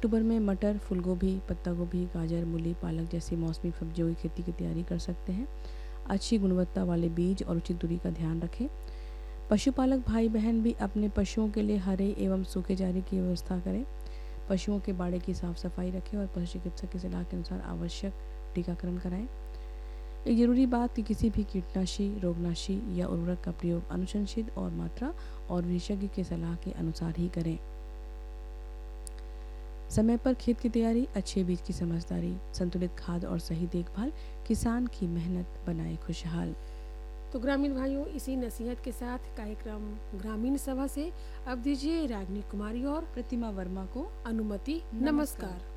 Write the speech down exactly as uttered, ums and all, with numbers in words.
अक्टूबर में मटर, फूलगोभी, पत्ता गोभी, गाजर, मूली, पालक जैसी मौसमी सब्जियों की खेती की तैयारी कर सकते हैं। अच्छी गुणवत्ता वाले बीज और उचित दूरी का ध्यान रखें। पशुपालक भाई बहन भी अपने पशुओं के लिए हरे एवं सूखे चारे की व्यवस्था करें। पशुओं के बाड़े की साफ सफाई रखें और पशु चिकित्सक की सलाह के अनुसार आवश्यक टीकाकरण कराएं। एक जरूरी बात कि किसी भी कीटनाशी, रोगनाशी या उर्वरक का प्रयोग अनुशंसित और मात्रा और विशेषज्ञ की सलाह के अनुसार ही करें। समय पर खेत की तैयारी, अच्छे बीज की समझदारी, संतुलित खाद और सही देखभाल किसान की मेहनत बनाए खुशहाल। तो ग्रामीण भाइयों, इसी नसीहत के साथ कार्यक्रम ग्रामीण सभा से अब दीजिए रागिनी कुमारी और प्रतिमा वर्मा को अनुमति। नमस्कार। नमस्कार।